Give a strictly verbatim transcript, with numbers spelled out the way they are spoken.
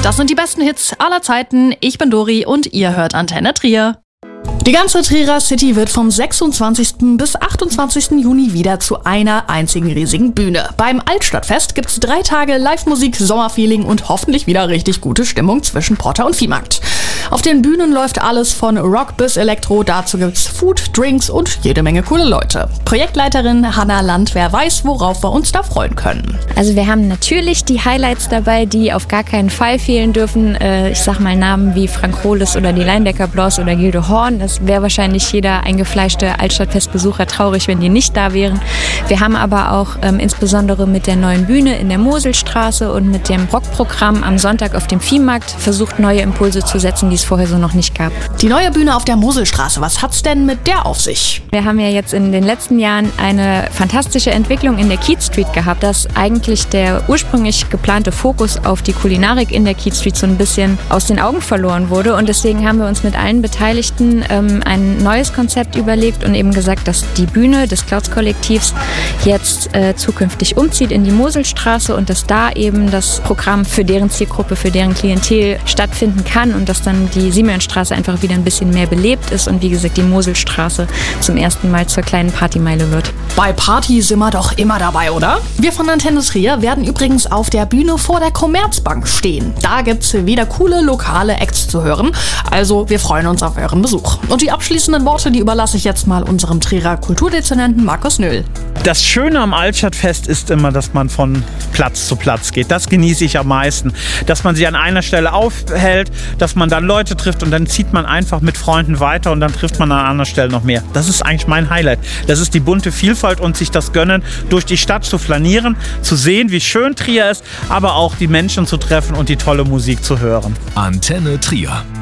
Das sind die besten Hits aller Zeiten. Ich bin Dori und ihr hört Antenne Trier. Die ganze Trierer City wird vom sechsundzwanzigsten bis achtundzwanzigsten Juni wieder zu einer einzigen riesigen Bühne. Beim Altstadtfest gibt's drei Tage Live-Musik, Sommerfeeling und hoffentlich wieder richtig gute Stimmung zwischen Porta und Viehmarkt. Auf den Bühnen läuft alles von Rock bis Elektro, dazu gibt's Food, Drinks und jede Menge coole Leute. Projektleiterin Hanna Landwehr weiß, worauf wir uns da freuen können. Also wir haben natürlich die Highlights dabei, die auf gar keinen Fall fehlen dürfen. Äh, ich sag mal Namen wie Frank Hohles oder die Leindecker Bloss oder Gildo Horn. Das wäre wahrscheinlich jeder eingefleischte Altstadtfestbesucher traurig, wenn die nicht da wären. Wir haben aber auch ähm, insbesondere mit der neuen Bühne in der Moselstraße und mit dem Rockprogramm am Sonntag auf dem Viehmarkt versucht, neue Impulse zu setzen, die es vorher so noch nicht gab. Die neue Bühne auf der Moselstraße, was hat's denn mit der auf sich? Wir haben ja jetzt in den letzten Jahren eine fantastische Entwicklung in der Keith Street gehabt, dass eigentlich der ursprünglich geplante Fokus auf die Kulinarik in der Keith Street so ein bisschen aus den Augen verloren wurde. Und deswegen haben wir uns mit allen Beteiligten ähm, ein neues Konzept überlegt und eben gesagt, dass die Bühne des Clouds-Kollektivs jetzt äh, zukünftig umzieht in die Moselstraße und dass da eben das Programm für deren Zielgruppe, für deren Klientel stattfinden kann und dass dann die Siemensstraße einfach wieder ein bisschen mehr belebt ist und wie gesagt die Moselstraße zum ersten Mal zur kleinen Partymeile wird. Bei Party sind wir doch immer dabei, oder? Wir von Antenne Trier werden übrigens auf der Bühne vor der Commerzbank stehen. Da gibt's wieder coole lokale Acts zu hören. Also wir freuen uns auf euren Besuch. Und die abschließenden Worte, die überlasse ich jetzt mal unserem Trierer Kulturdezernenten Markus Nöll. Das Schöne am Altstadtfest ist immer, dass man von Platz zu Platz geht. Das genieße ich am meisten. Dass man sich an einer Stelle aufhält, dass man dann Leute trifft und dann zieht man einfach mit Freunden weiter und dann trifft man an einer anderen Stelle noch mehr. Das ist eigentlich mein Highlight. Das ist die bunte Vielfalt und sich das gönnen, durch die Stadt zu flanieren, zu sehen, wie schön Trier ist, aber auch die Menschen zu treffen und die tolle Musik zu hören. Antenne Trier.